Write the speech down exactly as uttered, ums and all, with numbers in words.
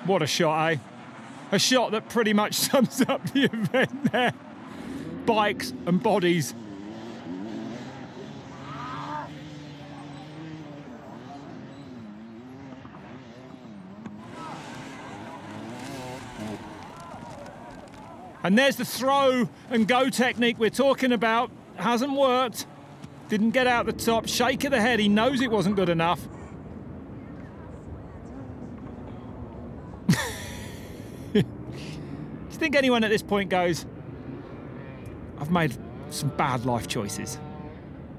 What a shot, eh? A shot that pretty much sums up the event there. Bikes and bodies. And there's the throw and go technique we're talking about. Hasn't worked. Didn't get out the top. Shake of the head. He knows it wasn't good enough. Do you think anyone at this point goes, I've made some bad life choices?